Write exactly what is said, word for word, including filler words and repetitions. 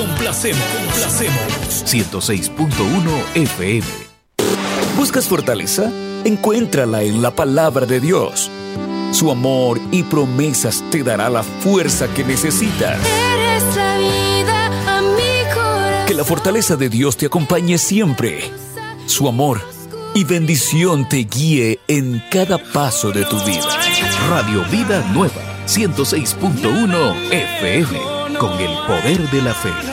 complacemos, complacemos. ciento seis punto uno F M. ¿Buscas fortaleza? Encuéntrala en la palabra de Dios. Su amor y promesas te dará la fuerza que necesitas. Eres la vida a mi corazón. Que la fortaleza de Dios te acompañe siempre. Su amor y bendición te guíe en cada paso de tu vida. Radio Vida Nueva, ciento seis punto uno F M, con el poder de la fe.